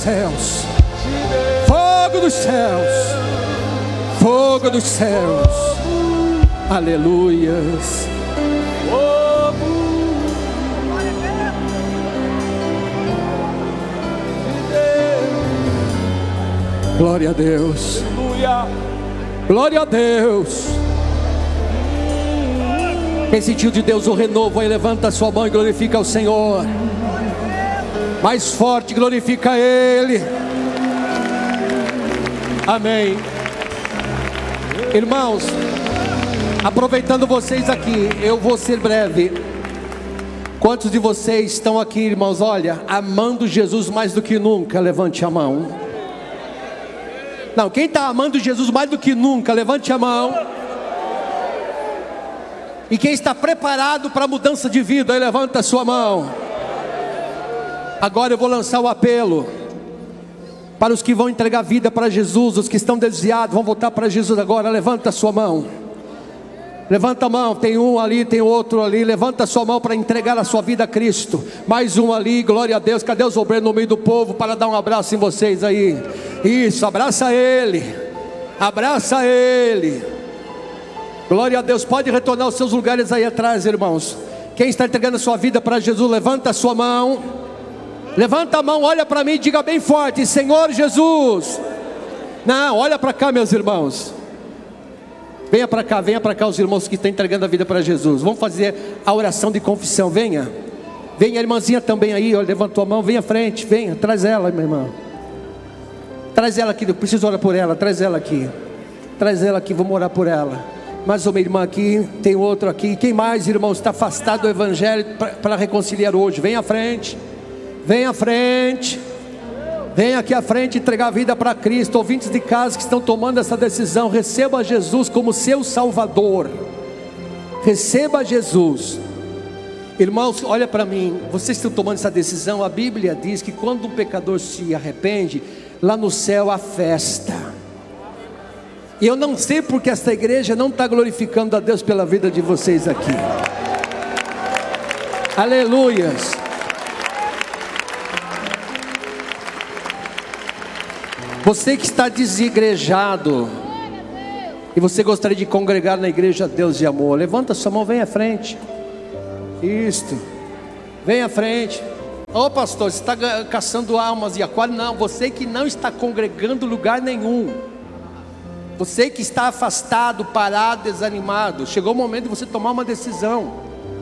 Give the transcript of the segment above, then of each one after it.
céus, fogo dos céus, fogo dos céus, aleluias. Glória a Deus, glória a Deus. Quem sentiu de Deus o renovo, aí levanta a sua mão e glorifica o Senhor. Mais forte, glorifica Ele. Amém. Irmãos, aproveitando vocês aqui, eu vou ser breve. Quantos de vocês estão aqui, irmãos, olha, amando Jesus mais do que nunca? Levante a mão. Não, quem está amando Jesus mais do que nunca, levante a mão. E quem está preparado para a mudança de vida, aí levanta a sua mão. Agora eu vou lançar o apelo para os que vão entregar a vida para Jesus. Os que estão desviados vão voltar para Jesus agora. Levanta a sua mão. Levanta a mão, tem um ali, tem outro ali. Levanta a sua mão para entregar a sua vida a Cristo. Mais um ali, glória a Deus. Cadê os obreiros no meio do povo para dar um abraço em vocês aí? Isso, abraça Ele. Abraça Ele. Glória a Deus. Pode retornar aos seus lugares aí atrás, irmãos. Quem está entregando a sua vida para Jesus, levanta a sua mão. Levanta a mão, olha para mim e diga bem forte: Senhor Jesus. Não, olha para cá, meus irmãos. Venha para cá os irmãos que estão entregando a vida para Jesus. Vamos fazer a oração de confissão. Venha, venha a irmãzinha também aí, ó, levantou a mão, venha à frente, venha, traz ela, minha irmã. Traz ela aqui, eu preciso orar por ela, traz ela aqui. Traz ela aqui, vamos orar por ela. Mais uma irmã aqui, tem outro aqui. Quem mais, irmãos, está afastado do Evangelho para reconciliar hoje? Vem à frente, vem à frente. Vem aqui à frente entregar a vida para Cristo. Ouvintes de casa que estão tomando essa decisão, receba Jesus como seu Salvador. Receba Jesus. Irmãos, olha para mim, vocês estão tomando essa decisão. A Bíblia diz que quando um pecador se arrepende, lá no céu há festa. E eu não sei porque esta igreja não está glorificando a Deus pela vida de vocês aqui. Aleluias. Você que está desigrejado e você gostaria de congregar na igreja Deus de Amor, levanta sua mão, vem à frente. Isto, vem à frente. Ô pastor, você está caçando almas de aquário? Não, você que não está congregando lugar nenhum. Você que está afastado, parado, desanimado. Chegou o momento de você tomar uma decisão.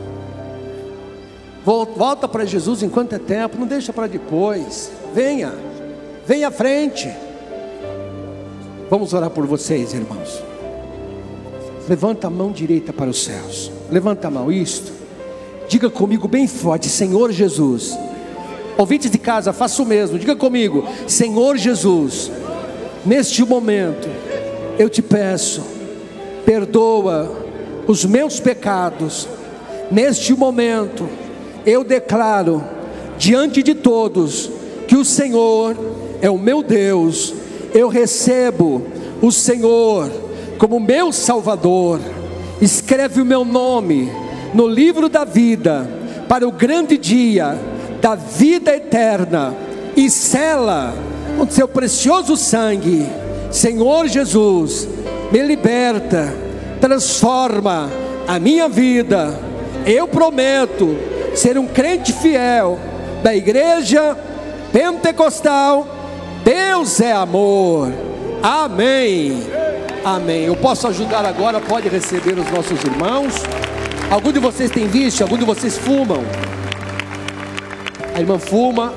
Volta para Jesus enquanto é tempo, não deixa para depois. Venha à frente. Vamos orar por vocês, irmãos. Levanta a mão direita para os céus. Levanta a mão, isto. Diga comigo bem forte: Senhor Jesus. Ouvintes de casa, faça o mesmo. Diga comigo: Senhor Jesus, neste momento eu te peço, perdoa os meus pecados. Neste momento eu declaro diante de todos que o Senhor é o meu Deus. Eu recebo o Senhor como meu Salvador. Escreve o meu nome no livro da vida para o grande dia da vida eterna e sela com seu precioso sangue. Senhor Jesus, me liberta, transforma a minha vida. Eu prometo ser um crente fiel da igreja pentecostal Deus é amor. Amém. Amém. Eu posso ajudar agora, pode receber os nossos irmãos. Algum de vocês tem vício? Algum de vocês fumam? A irmã fuma.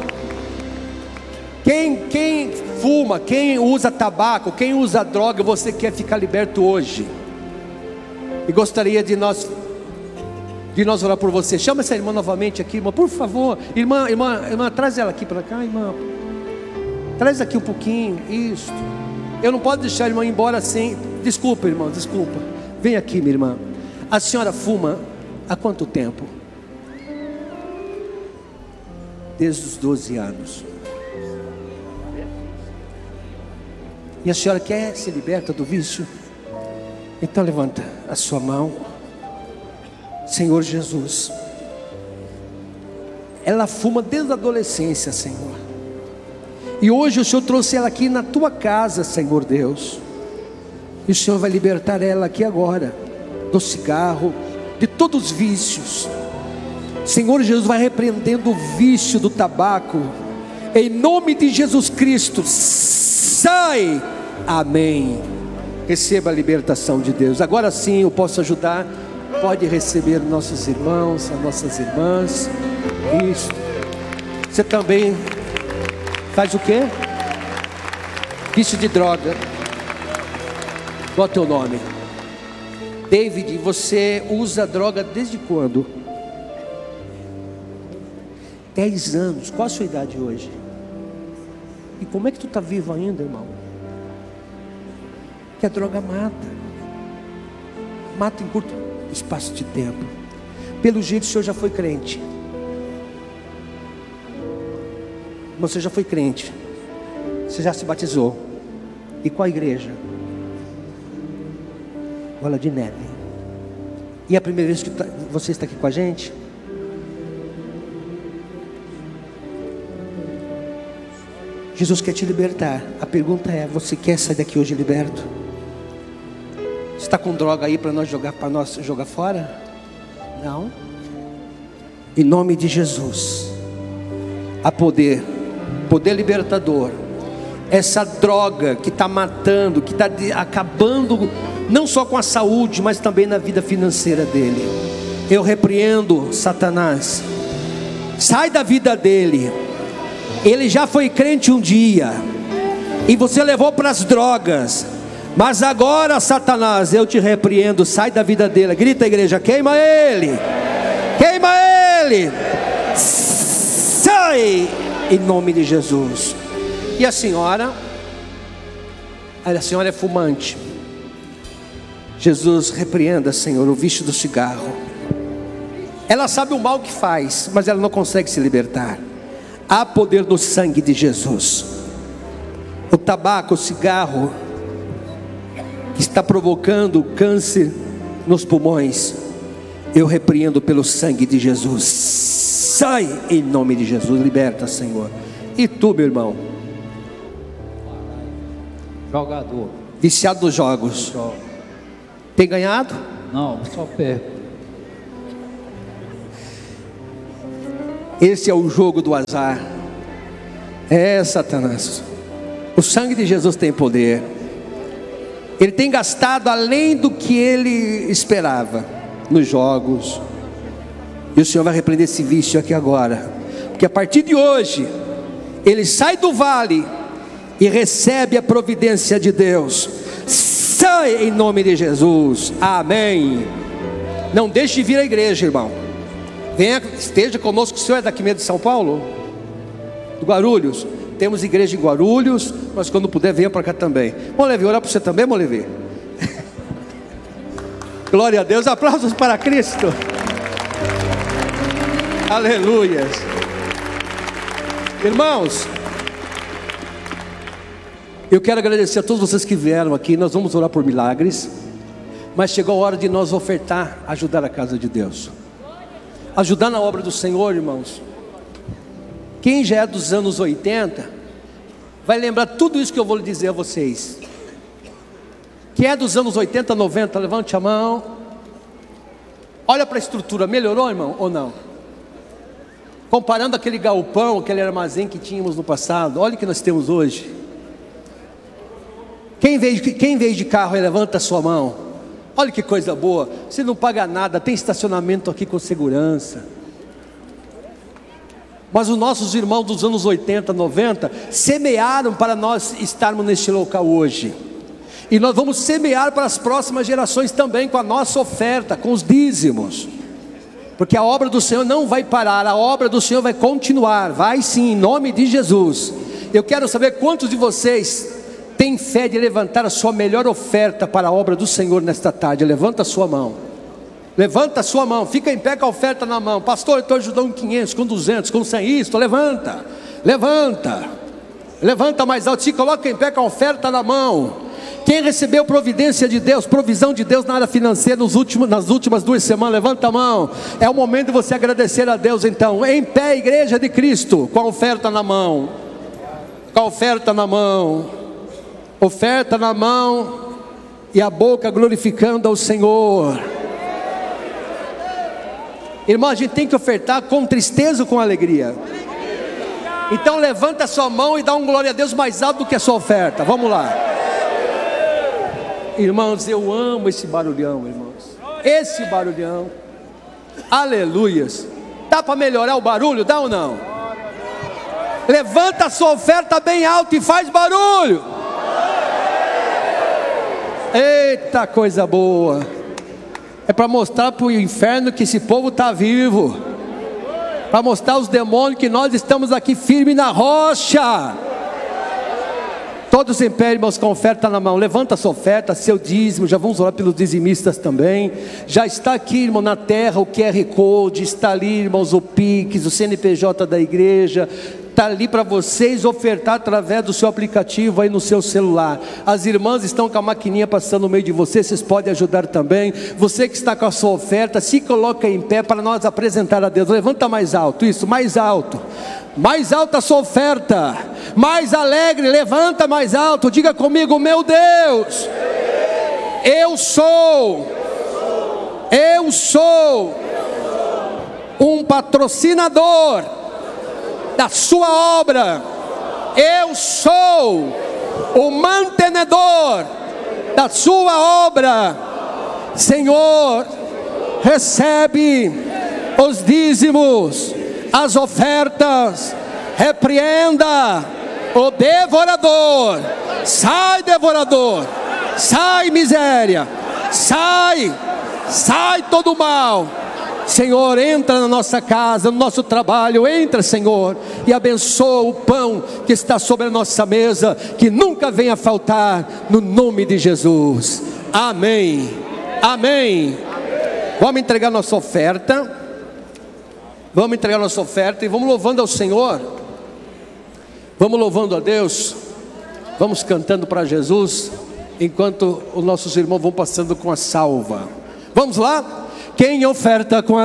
Quem fuma, quem usa tabaco, quem usa droga, você quer ficar liberto hoje? E gostaria de nós orar por você. Chama essa irmã novamente aqui, irmã, por favor. Irmã, traz ela aqui para cá, irmã. Traz aqui um pouquinho, isso. Eu não posso deixar a irmã ir embora sem. Desculpa, irmão, desculpa. Vem aqui, minha irmã. A senhora fuma há quanto tempo? Desde os 12 anos. E a senhora quer se liberta do vício? Então levanta a sua mão. Senhor Jesus, ela fuma desde a adolescência, Senhor. E hoje o Senhor trouxe ela aqui na tua casa, Senhor Deus. E o Senhor vai libertar ela aqui agora, do cigarro, de todos os vícios. Senhor Jesus, vai repreendendo o vício do tabaco, em nome de Jesus Cristo. Sai, amém. Receba a libertação de Deus. Agora sim eu posso ajudar. Pode receber nossos irmãos, as nossas irmãs. Isso. Você também faz o quê? Vício de droga. Qual é o teu nome? David, você usa droga desde quando? 10 anos. Qual a sua idade hoje? E como é que tu está vivo ainda, irmão? Que a droga mata. Mata em curto espaço de tempo. Pelo jeito o senhor já foi crente. Você já foi crente. Você já se batizou. E qual a igreja? Bola de Neve. E é a primeira vez que você está aqui com a gente? Jesus quer te libertar. A pergunta é: você quer sair daqui hoje liberto? Você está com droga aí para nós jogar fora? Não. Em nome de Jesus, há poder libertador. Essa droga que está matando, que está acabando não só com a saúde, mas também na vida financeira dele. Eu repreendo Satanás. Sai da vida dele. Ele já foi crente um dia, e você levou para as drogas. Mas agora, Satanás, eu te repreendo. Sai da vida dele. Grita, igreja: queima ele, queima ele, sai, em nome de Jesus. E a senhora é fumante. Jesus, repreenda, Senhor, o vício do cigarro. Ela sabe o mal que faz, mas ela não consegue se libertar. Há poder no sangue de Jesus. O tabaco, o cigarro, que está provocando câncer nos pulmões, eu repreendo pelo sangue de Jesus. Sai em nome de Jesus. Liberta, Senhor. E tu, meu irmão? Jogador. Viciado nos jogos. Tem ganhado? Não, só perto. Esse é o jogo do azar. É, Satanás. O sangue de Jesus tem poder. Ele tem gastado além do que ele esperava nos jogos. E o Senhor vai repreender esse vício aqui agora. Porque a partir de hoje, ele sai do vale e recebe a providência de Deus. Sai em nome de Jesus. Amém. Não deixe de vir à igreja, irmão. Venha, esteja conosco. O senhor é daqui mesmo de São Paulo? Do Guarulhos? Temos igreja em Guarulhos, mas quando puder venha para cá também. Molevi, orar para você também, Molevi? Glória a Deus, aplausos para Cristo. Aleluias. Irmãos, eu quero agradecer a todos vocês que vieram aqui. Nós vamos orar por milagres, mas chegou a hora de nós ofertar, ajudar a casa de Deus, ajudar na obra do Senhor, irmãos. Quem já é dos anos 80 vai lembrar tudo isso que eu vou lhe dizer a vocês. Quem é dos anos 80, 90, levante a mão. Olha para a estrutura, melhorou, irmão, ou não? Comparando aquele galpão, aquele armazém que tínhamos no passado, olha o que nós temos hoje. Quem veio de carro, levanta a sua mão. Olha que coisa boa, você não paga nada, tem estacionamento aqui com segurança. Mas os nossos irmãos dos anos 80, 90 semearam para nós estarmos neste local hoje. E nós vamos semear para as próximas gerações também com a nossa oferta, com os dízimos. Porque a obra do Senhor não vai parar, a obra do Senhor vai continuar, vai sim, em nome de Jesus. Eu quero saber quantos de vocês têm fé de levantar a sua melhor oferta para a obra do Senhor nesta tarde. Levanta a sua mão. Levanta a sua mão, fica em pé com a oferta na mão. Pastor, eu estou ajudando com 500, com 200, com 100, isso, levanta. Levanta mais alto, se coloca em pé com a oferta na mão. Quem recebeu providência de Deus, provisão de Deus na área financeira nas últimas 2 semanas, levanta a mão. É o momento de você agradecer a Deus então. Em pé, igreja de Cristo, com a oferta na mão. com a oferta na mão, oferta na mão e a boca glorificando ao Senhor. Irmão, a gente tem que ofertar com tristeza ou com alegria? Então levanta a sua mão e dá um glória a Deus mais alto do que a sua oferta. Vamos lá. Irmãos, eu amo esse barulhão, irmãos. Esse barulhão. Aleluias. Dá para melhorar o barulho? Dá ou não? Levanta a sua oferta bem alto e faz barulho. Eita, coisa boa. É para mostrar para o inferno que esse povo está vivo, para mostrar aos demônios que nós estamos aqui firmes na rocha. Todos em pé, irmãos, com a oferta na mão. Levanta a sua oferta, seu dízimo. Já vamos orar pelos dizimistas também. Já está aqui, irmão, na terra o QR Code. Está ali, irmãos, o Pix, o CNPJ da igreja. Está ali para vocês ofertar através do seu aplicativo aí no seu celular. As irmãs estão com a maquininha passando no meio de vocês, vocês podem ajudar também. Você que está com a sua oferta, se coloca em pé para nós apresentar a Deus. Levanta mais alto, isso, mais alto. Mais alta a sua oferta, mais alegre, levanta mais alto, diga comigo: meu Deus, eu sou um patrocinador da sua obra, eu sou o mantenedor da sua obra. Senhor, recebe os dízimos, as ofertas, repreenda o devorador. Sai, devorador, sai, miséria, sai todo mal. Senhor, entra na nossa casa, no nosso trabalho, entra, Senhor, e abençoa o pão que está sobre a nossa mesa, que nunca venha faltar, no nome de Jesus. Amém. Amém. Vamos entregar nossa oferta. Vamos entregar nossa oferta e vamos louvando ao Senhor. Vamos louvando a Deus. Vamos cantando para Jesus, enquanto os nossos irmãos vão passando com a salva. Vamos lá? Quem oferta com a